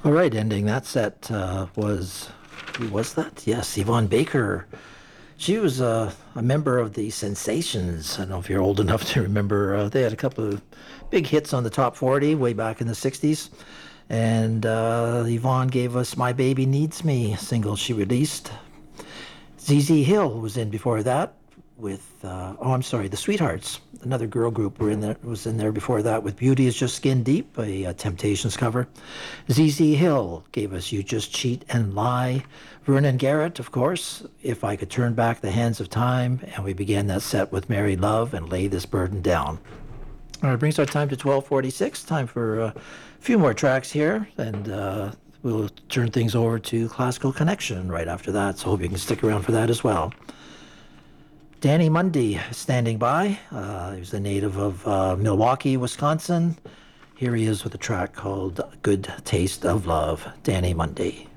All right, ending that set was, who was that? Yes, Yvonne Baker. She was a member of the Sensations. I don't know if you're old enough to remember. They had a couple of big hits on the top 40 way back in the 60s. And Yvonne gave us My Baby Needs Me single she released. ZZ Hill was in before that with, I'm sorry, the Sweethearts, another girl group was in there before that with Beauty is Just Skin Deep, a Temptations cover. ZZ Hill gave us You Just Cheat and Lie. Vernon Garrett, of course, If I Could Turn Back the Hands of Time, and we began that set with Mary Love and Lay This Burden Down. All right, it brings our time to 12:46. Time for a few more tracks here, and we'll turn things over to Classical Connection right after that, so hope you can stick around for that as well. Danny Mundy standing by. He was a native of Milwaukee, Wisconsin. Here he is with a track called Good Taste of Love, Danny Mundy.